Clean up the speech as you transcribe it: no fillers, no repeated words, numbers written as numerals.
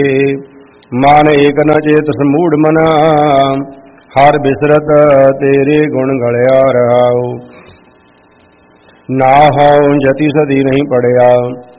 ਮਨ ਏਕ ਨ ਚੇਤ ਸਮੂੜ ਮਨਾ, ਹਰ ਬਿਸਰਤ ਤੇਰੇ ਗੁਣ ਗਲਿਆ ਰਹਾਉ। ਨਾ ਹਉ ਜਤੀ ਸਦੀ ਨਹੀਂ ਪੜਿਆ,